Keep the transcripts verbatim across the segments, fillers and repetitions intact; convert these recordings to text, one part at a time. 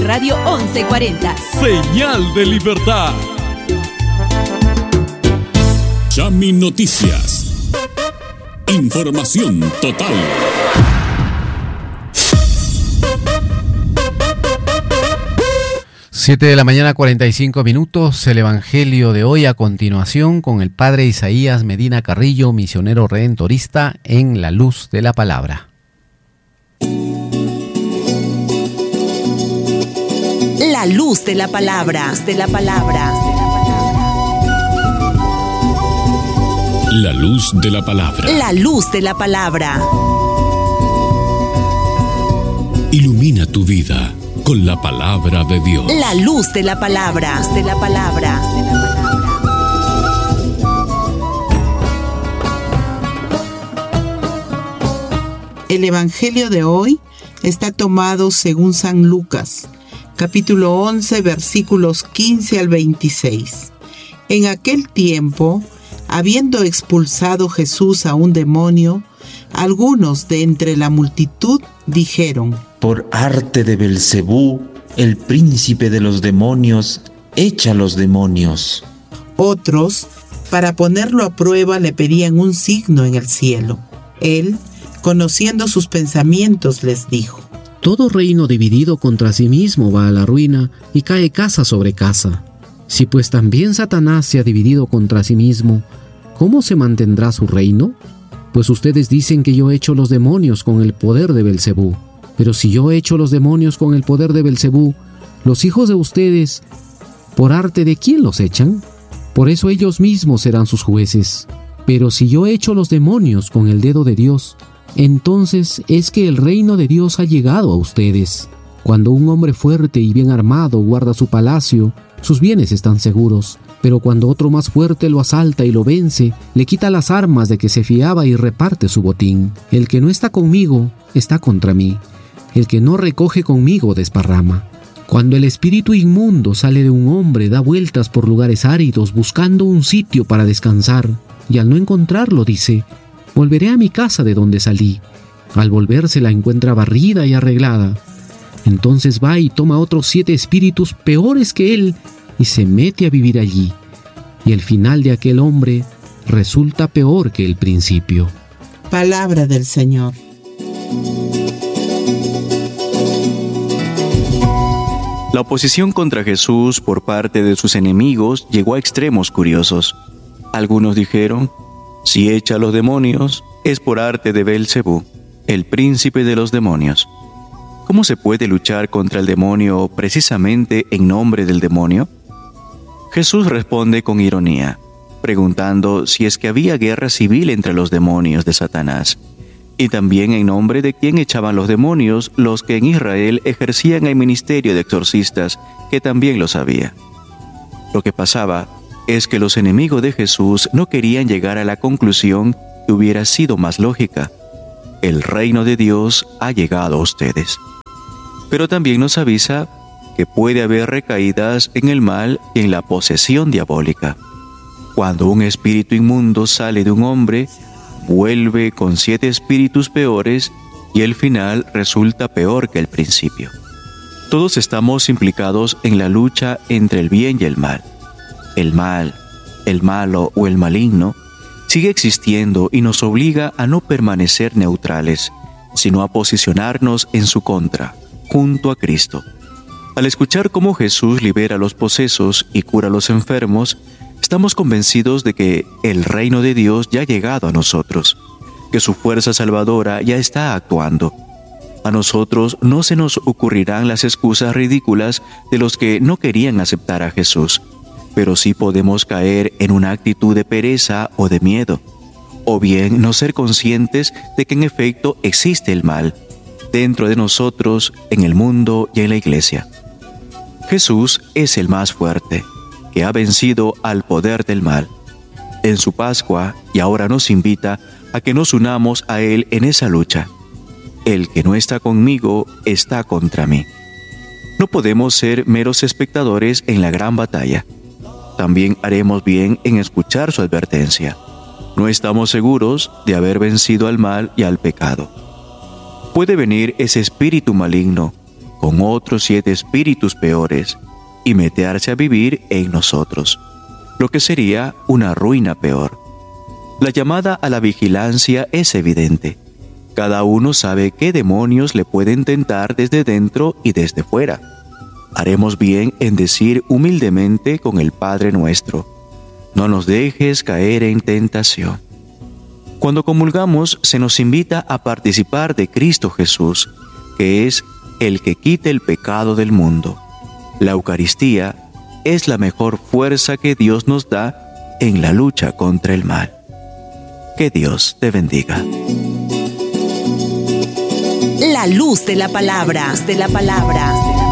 Radio once cuarenta. Señal de libertad. Chami Noticias. Información total. Siete de la mañana, cuarenta y cinco minutos. El Evangelio de hoy a continuación con el Padre Isaías Medina Carrillo, misionero redentorista en La Luz de la Palabra. La Luz de la Palabra. De la Palabra. La Luz de la Palabra. La Luz de la Palabra. Ilumina tu vida con la palabra de Dios. La Luz de la Palabra. De la Palabra. De la Palabra. El Evangelio de hoy está tomado según San Lucas, capítulo once, versículos quince al veintiséis. En aquel tiempo, habiendo expulsado Jesús a un demonio, algunos de entre la multitud dijeron: por arte de Belcebú, el príncipe de los demonios, echa los demonios. Otros, para ponerlo a prueba, le pedían un signo en el cielo. Él, conociendo sus pensamientos, les dijo: todo reino dividido contra sí mismo va a la ruina y cae casa sobre casa. Si pues también Satanás se ha dividido contra sí mismo, ¿cómo se mantendrá su reino? Pues ustedes dicen que yo echo los demonios con el poder de Belcebú. Pero si yo echo los demonios con el poder de Belcebú, los hijos de ustedes, ¿por arte de quién los echan? Por eso ellos mismos serán sus jueces. Pero si yo echo los demonios con el dedo de Dios, entonces es que el reino de Dios ha llegado a ustedes. Cuando un hombre fuerte y bien armado guarda su palacio, sus bienes están seguros. Pero cuando otro más fuerte lo asalta y lo vence, le quita las armas de que se fiaba y reparte su botín. El que no está conmigo, está contra mí. El que no recoge conmigo, desparrama. Cuando el espíritu inmundo sale de un hombre, da vueltas por lugares áridos buscando un sitio para descansar, y al no encontrarlo dice: volveré a mi casa de donde salí. Al volverse la encuentra barrida y arreglada. Entonces va y toma otros siete espíritus peores que él y se mete a vivir allí. Y el final de aquel hombre resulta peor que el principio. Palabra del Señor. La oposición contra Jesús por parte de sus enemigos llegó a extremos curiosos. Algunos dijeron: si echa a los demonios, es por arte de Belcebú, el príncipe de los demonios. ¿Cómo se puede luchar contra el demonio precisamente en nombre del demonio? Jesús responde con ironía, preguntando si es que había guerra civil entre los demonios de Satanás, y también en nombre de quién echaban los demonios los que en Israel ejercían el ministerio de exorcistas, que también lo sabía. Lo que pasaba es que los enemigos de Jesús no querían llegar a la conclusión que hubiera sido más lógica: el reino de Dios ha llegado a ustedes. Pero también nos avisa que puede haber recaídas en el mal y en la posesión diabólica. Cuando un espíritu inmundo sale de un hombre, vuelve con siete espíritus peores y el final resulta peor que el principio. Todos estamos implicados en la lucha entre el bien y el mal. El mal, el malo o el maligno sigue existiendo y nos obliga a no permanecer neutrales, sino a posicionarnos en su contra, junto a Cristo. Al escuchar cómo Jesús libera a los posesos y cura a los enfermos, estamos convencidos de que el reino de Dios ya ha llegado a nosotros, que su fuerza salvadora ya está actuando. A nosotros no se nos ocurrirán las excusas ridículas de los que no querían aceptar a Jesús, pero sí podemos caer en una actitud de pereza o de miedo, o bien no ser conscientes de que en efecto existe el mal, dentro de nosotros, en el mundo y en la iglesia. Jesús es el más fuerte, que ha vencido al poder del mal. En su Pascua, y ahora nos invita a que nos unamos a Él en esa lucha. El que no está conmigo, está contra mí. No podemos ser meros espectadores en la gran batalla. También haremos bien en escuchar su advertencia. No estamos seguros de haber vencido al mal y al pecado. Puede venir ese espíritu maligno, con otros siete espíritus peores y meterse a vivir en nosotros, lo que sería una ruina peor. La llamada a la vigilancia es evidente. Cada uno sabe qué demonios le pueden tentar desde dentro y desde fuera. Haremos bien en decir humildemente con el Padre nuestro: no nos dejes caer en tentación. Cuando comulgamos, se nos invita a participar de Cristo Jesús, que es el que quita el pecado del mundo. La Eucaristía es la mejor fuerza que Dios nos da en la lucha contra el mal. Que Dios te bendiga. La luz de la palabra, de la palabra.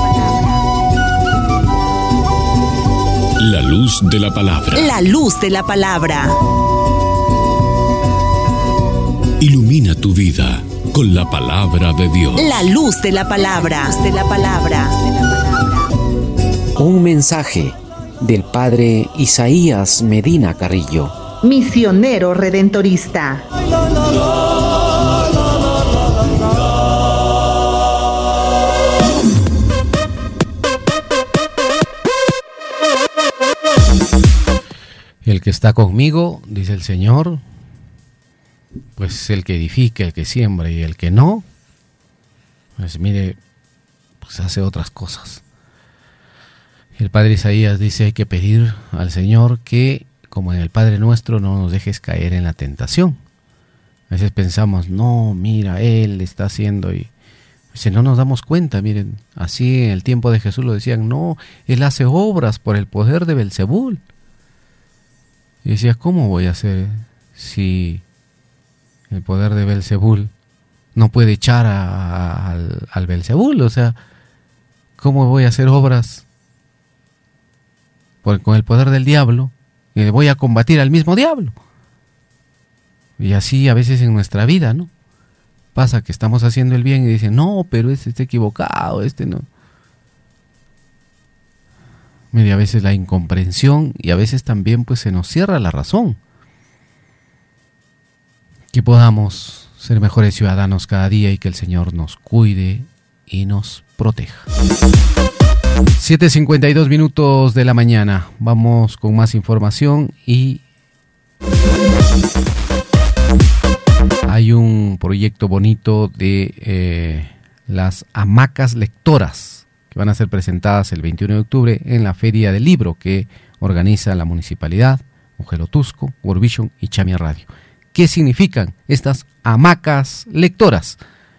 La luz de la palabra. La luz de la palabra. Ilumina tu vida con la palabra de Dios. La luz de la palabra, de la palabra. Un mensaje del Padre Isaías Medina Carrillo, misionero redentorista. El que está conmigo, dice el Señor, pues el que edifica, el que siembra, y el que no, pues mire, pues hace otras cosas. El Padre Isaías dice: hay que pedir al Señor que, como en el Padre Nuestro, no nos dejes caer en la tentación. A veces pensamos: no, mira, Él está haciendo, y si no nos damos cuenta, miren, así en el tiempo de Jesús lo decían: no, Él hace obras por el poder de Belzebul. Y decía: ¿cómo voy a hacer si el poder de Belzebul no puede echar a, a, al, al Belzebul? O sea, ¿cómo voy a hacer obras por, con el poder del diablo y voy a combatir al mismo diablo? Y así a veces en nuestra vida, ¿no? Pasa que estamos haciendo el bien y dicen: no, pero este está equivocado, este no. Mire, a veces la incomprensión, y a veces también pues se nos cierra la razón. Que podamos ser mejores ciudadanos cada día y que el Señor nos cuide y nos proteja. siete cincuenta y dos minutos de la mañana. Vamos con más información y hay un proyecto bonito de eh, las hamacas lectoras que van a ser presentadas el veintiuno de octubre en la Feria del Libro que organiza la Municipalidad, Mujelotusco, World Vision y Chamia Radio. ¿Qué significan estas hamacas lectoras?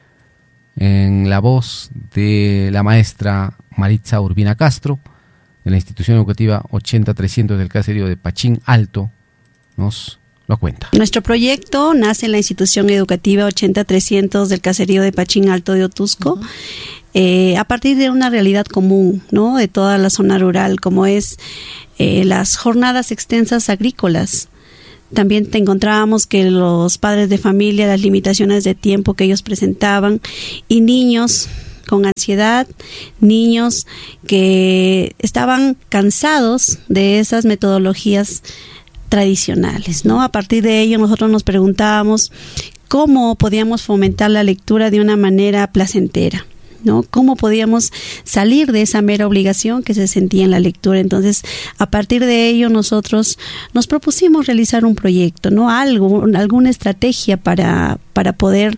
En la voz de la maestra Maritza Urbina Castro, de la institución educativa ochenta trescientos del caserío de Pachín Alto, nos lo cuenta. Nuestro proyecto nace en la institución educativa ochenta trescientos del caserío de Pachín Alto de Otusco, uh-huh. eh, a partir de una realidad común, ¿no?, de toda la zona rural, como es eh, las jornadas extensas agrícolas. También te encontrábamos que los padres de familia, las limitaciones de tiempo que ellos presentaban, y niños con ansiedad, niños que estaban cansados de esas metodologías tradicionales, ¿no? A partir de ello nosotros nos preguntábamos cómo podíamos fomentar la lectura de una manera placentera, ¿no? ¿Cómo podíamos salir de esa mera obligación que se sentía en la lectura? Entonces, a partir de ello, nosotros nos propusimos realizar un proyecto, ¿no? Algo, alguna estrategia para, para poder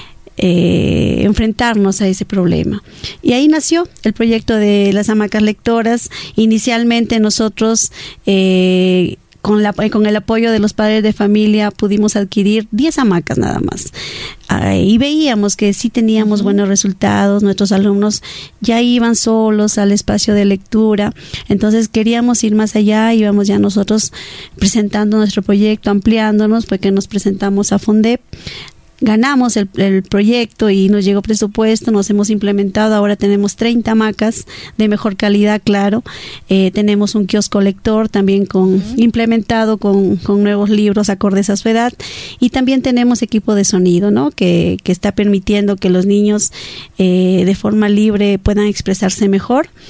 eh, enfrentarnos a ese problema. Y ahí nació el proyecto de las hamacas lectoras. Inicialmente nosotros eh, Con, la, con el apoyo de los padres de familia pudimos adquirir diez hamacas nada más. Ah, y veíamos que sí teníamos buenos resultados, nuestros alumnos ya iban solos al espacio de lectura, entonces queríamos ir más allá, íbamos ya nosotros presentando nuestro proyecto, ampliándonos, fue que nos presentamos a FONDEP. Ganamos el, el proyecto y nos llegó presupuesto, nos hemos implementado, ahora tenemos treinta hamacas de mejor calidad, claro, eh, tenemos un kiosco lector también con, uh-huh. implementado con, con nuevos libros acordes a su edad, y también tenemos equipo de sonido, ¿no?, que, que está permitiendo que los niños eh, de forma libre puedan expresarse mejor.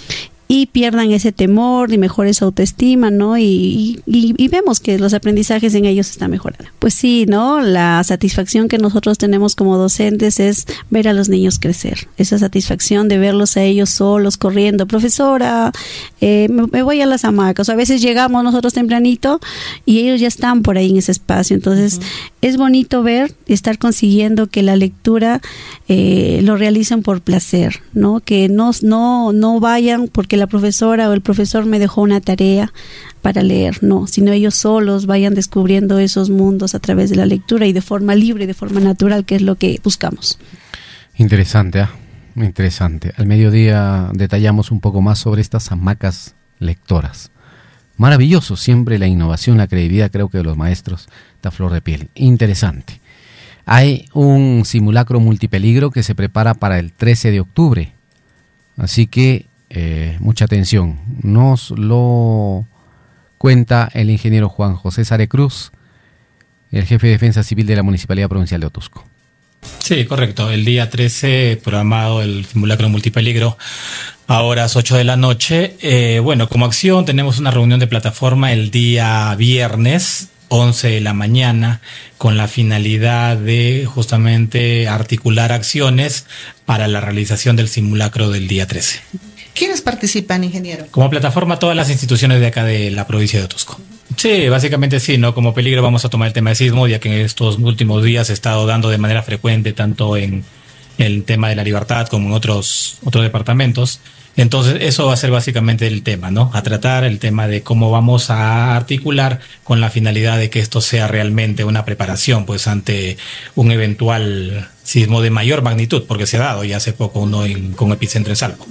y pierdan ese temor y mejore su autoestima, ¿no? Y, y, y vemos que los aprendizajes en ellos están mejorando. Pues sí, ¿no? La satisfacción que nosotros tenemos como docentes es ver a los niños crecer. Esa satisfacción de verlos a ellos solos, corriendo. Profesora, eh, me, me voy a las hamacas. A veces llegamos nosotros tempranito y ellos ya están por ahí en ese espacio. Entonces, uh-huh. es bonito ver y estar consiguiendo que la lectura eh, lo realicen por placer, ¿no? Que no, no, no vayan porque la profesora o el profesor me dejó una tarea para leer, no, sino ellos solos vayan descubriendo esos mundos a través de la lectura y de forma libre, de forma natural, que es lo que buscamos. Interesante, ¿ah? ¿eh? Interesante. Al mediodía detallamos un poco más sobre estas hamacas lectoras. Maravilloso, siempre la innovación, la creatividad, creo que de los maestros, da flor de piel. Interesante. Hay un simulacro multipeligro que se prepara para el trece de octubre, así que Eh, mucha atención. Nos lo cuenta el ingeniero Juan José Sare Cruz, el jefe de Defensa Civil de la Municipalidad Provincial de Otuzco. Sí, correcto. El día trece programado el simulacro multipeligro a horas ocho de la noche. Eh, bueno, como acción tenemos una reunión de plataforma el día viernes once de la mañana con la finalidad de justamente articular acciones para la realización del simulacro del día trece. ¿Quiénes participan, ingeniero? Como plataforma, todas las instituciones de acá de la provincia de Otuzco. Sí, básicamente sí, ¿no? Como peligro vamos a tomar el tema de sismo, ya que en estos últimos días se ha estado dando de manera frecuente, tanto en el tema de la Libertad como en otros, otros departamentos. Entonces, eso va a ser básicamente el tema, ¿no? A tratar el tema de cómo vamos a articular con la finalidad de que esto sea realmente una preparación, pues, ante un eventual sismo de mayor magnitud, porque se ha dado ya hace poco uno en, con epicentro en Salco.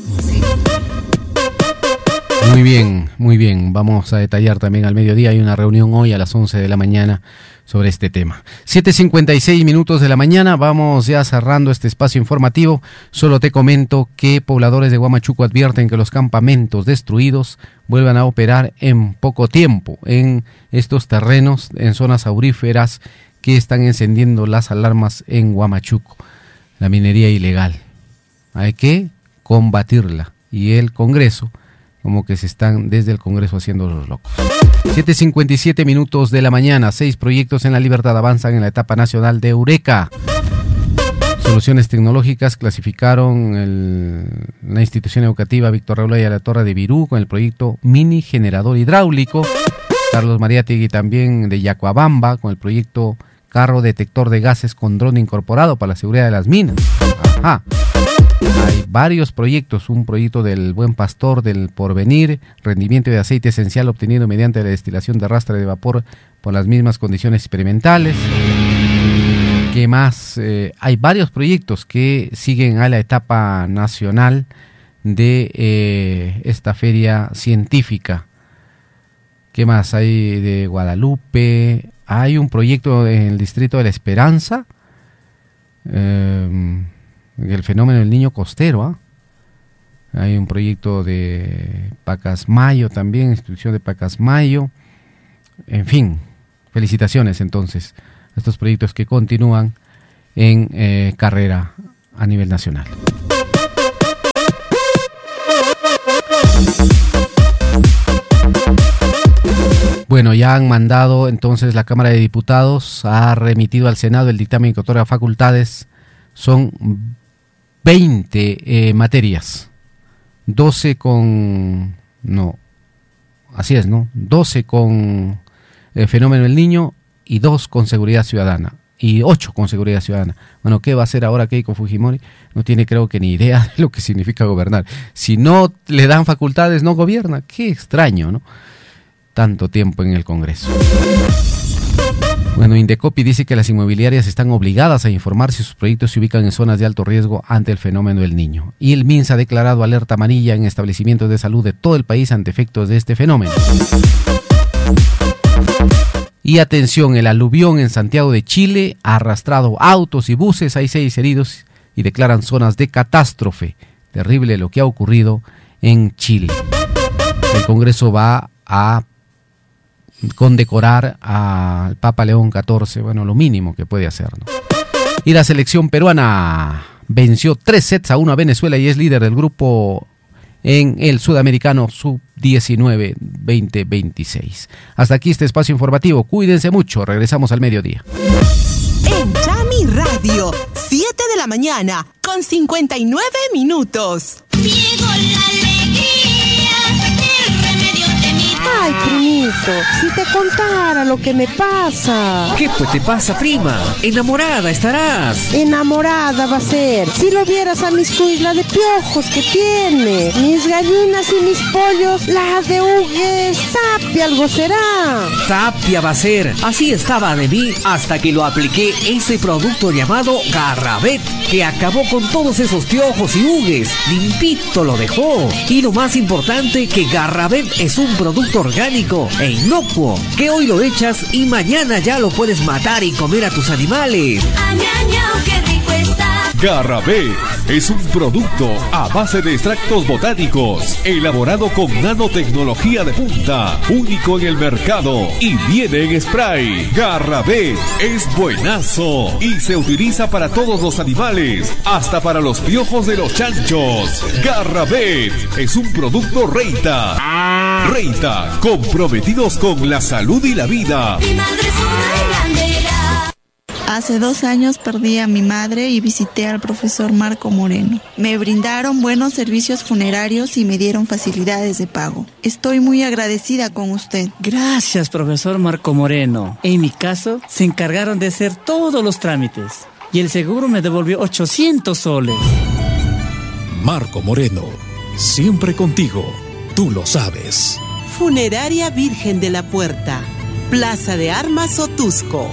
Muy bien, muy bien. Vamos a detallar también al mediodía. Hay una reunión hoy a las once de la mañana sobre este tema. siete cincuenta y seis minutos de la mañana, vamos ya cerrando este espacio informativo. Solo te comento que pobladores de Huamachuco advierten que los campamentos destruidos vuelvan a operar en poco tiempo en estos terrenos, en zonas auríferas que están encendiendo las alarmas en Huamachuco. La minería ilegal. Hay que combatirla. Y el Congreso, como que se están desde el Congreso haciendo los locos. siete cincuenta y siete minutos de la mañana, seis proyectos en La Libertad avanzan en la etapa nacional de Eureka. Soluciones Tecnológicas clasificaron el, la institución educativa Víctor Raúl de la Torre de Virú con el proyecto Mini Generador Hidráulico. Carlos Mariátegui también de Yacuabamba con el proyecto Carro Detector de Gases con dron incorporado para la seguridad de las minas. Ajá. Hay varios proyectos, un proyecto del Buen Pastor, del Porvenir, rendimiento de aceite esencial obtenido mediante la destilación de arrastre de vapor por las mismas condiciones experimentales. ¿Qué más? Eh, hay varios proyectos que siguen a la etapa nacional de eh, esta feria científica. ¿Qué más? Hay de Guadalupe, hay un proyecto en el distrito de La Esperanza, eh, el fenómeno del niño costero, ¿eh? Hay un proyecto de Pacasmayo también, instrucción de Pacasmayo. En fin, felicitaciones entonces a estos proyectos que continúan en eh, carrera a nivel nacional. Bueno, ya han mandado entonces, la Cámara de Diputados ha remitido al Senado el dictamen que otorga facultades. Son veinte eh, materias, doce con, no, así es, ¿no? doce con el fenómeno del niño y dos con seguridad ciudadana y ocho con seguridad ciudadana. Bueno, ¿qué va a hacer ahora Keiko Fujimori? No tiene, creo que, ni idea de lo que significa gobernar. Si no le dan facultades, no gobierna. Qué extraño, ¿no? Tanto tiempo en el Congreso. Bueno, Indecopi dice que las inmobiliarias están obligadas a informar si sus proyectos se ubican en zonas de alto riesgo ante el fenómeno del niño. Y el MINSA ha declarado alerta amarilla en establecimientos de salud de todo el país ante efectos de este fenómeno. Y atención, el aluvión en Santiago de Chile ha arrastrado autos y buses, hay seis heridos y declaran zonas de catástrofe. Terrible lo que ha ocurrido en Chile. El Congreso va a condecorar al Papa León catorce, bueno, lo mínimo que puede hacer, ¿no? Y la selección peruana venció tres sets a uno a Venezuela y es líder del grupo en el Sudamericano sub diecinueve veinte veintiséis. Hasta aquí este espacio informativo. Cuídense mucho. Regresamos al mediodía. En Chami Radio, siete de la mañana, con cincuenta y nueve minutos. Llegó la alegría, el remedio de mi... Ay, primito, si te contara lo que me pasa. ¿Qué pues te pasa, prima? Enamorada estarás. Enamorada va a ser. Si lo vieras a mis cuislas de piojos que tiene. Mis gallinas y mis pollos, la de Hugues, Tapia algo será. Tapia va a ser. Así estaba de mí hasta que lo apliqué ese producto llamado Garrabet, que acabó con todos esos piojos y Hugues. Limpito lo dejó. Y lo más importante, que Garrabet es un producto orgánico e inocuo, que hoy lo echas y mañana ya lo puedes matar y comer a tus animales. Añañao, qué rico está. Garrabet es un producto a base de extractos botánicos, elaborado con nanotecnología de punta, único en el mercado y viene en spray. Garrabet es buenazo y se utiliza para todos los animales, hasta para los piojos de los chanchos. Garrabet es un producto Reita. Reita, comprometidos con la salud y la vida. Mi madre es una hilandera. Hace dos años perdí a mi madre y visité al profesor Marco Moreno. Me brindaron buenos servicios funerarios y me dieron facilidades de pago. Estoy muy agradecida con usted. Gracias, profesor Marco Moreno. En mi caso, se encargaron de hacer todos los trámites y el seguro me devolvió ochocientos soles. Marco Moreno, siempre contigo. Tú lo sabes. Funeraria Virgen de la Puerta, Plaza de Armas Otusco.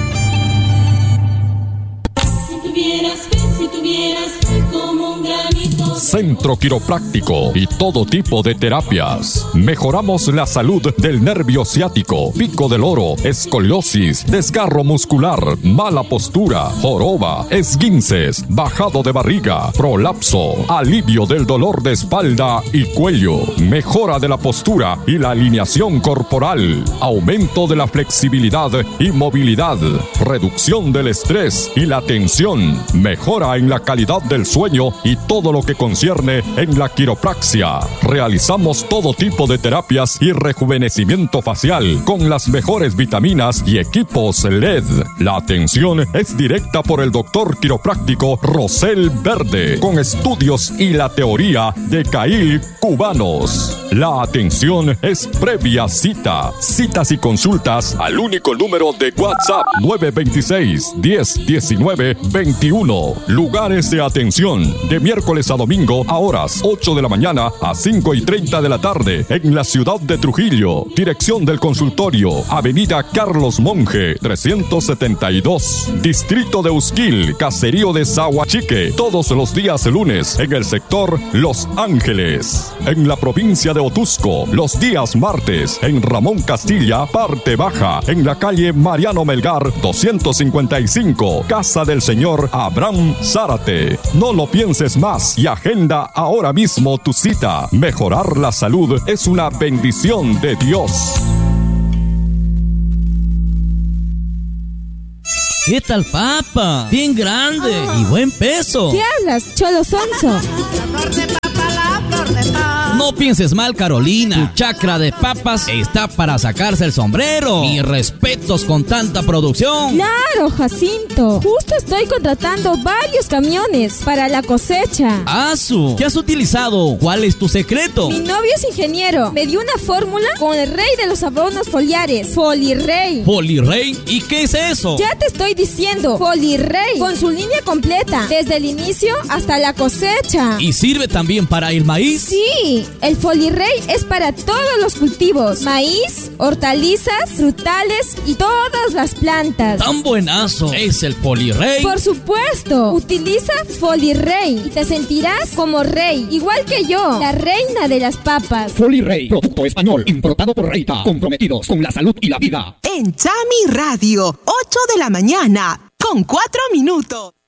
Si tuvieras fe, si tuvieras fe como un granito. Centro Quiropráctico y todo tipo de terapias. Mejoramos la salud del nervio ciático, pico del oro, escoliosis, desgarro muscular, mala postura, joroba, esguinces, bajado de barriga, prolapso, alivio del dolor de espalda y cuello, mejora de la postura y la alineación corporal, aumento de la flexibilidad y movilidad, reducción del estrés y la tensión, mejora en la calidad del sueño y todo lo que concierne en la quiropraxia. Realizamos todo tipo de terapias y rejuvenecimiento facial con las mejores vitaminas y equipos L E D. La atención es directa por el doctor quiropráctico Rosel Verde, con estudios y la teoría de Cail cubanos. La atención es previa cita. Citas y consultas al único número de WhatsApp nueve dos seis, diez, diecinueve, veintiuno. Lugares de atención de miércoles a domingo a horas ocho de la mañana a cinco y treinta de la tarde en la ciudad de Trujillo. Dirección del consultorio, Avenida Carlos Monge, trescientos setenta y dos. Distrito de Usquil, Caserío de Zahuachique, todos los días lunes en el sector Los Ángeles. En la provincia de Otusco, los días martes en Ramón Castilla, parte baja, en la calle Mariano Melgar, doscientos cincuenta y cinco, Casa del Señor Abraham Zárate. No lo pienses más y agenda ahora mismo tu cita. Mejorar la salud es una bendición de Dios. ¿Qué tal, papa? Bien grande y buen peso. ¿Qué hablas, cholo sonso? No pienses mal, Carolina. Tu chacra de papas está para sacarse el sombrero. Mis respetos con tanta producción. Claro, Jacinto. Justo estoy contratando varios camiones para la cosecha. ¡Asu! ¿Qué has utilizado? ¿Cuál es tu secreto? Mi novio es ingeniero. Me dio una fórmula con el rey de los abonos foliares, Folirrey. ¿Folirrey? ¿Y qué es eso? Ya te estoy diciendo, Folirrey. Con su línea completa, desde el inicio hasta la cosecha. ¿Y sirve también para el maíz? Sí. El Folirrey es para todos los cultivos, maíz, hortalizas, frutales y todas las plantas. ¡Tan buenazo es el Folirrey! Por supuesto, utiliza Folirrey y te sentirás como rey, igual que yo, la reina de las papas. Folirrey, producto español, importado por Reita, comprometidos con la salud y la vida. En Chami Radio, ocho de la mañana, con cuatro minutos.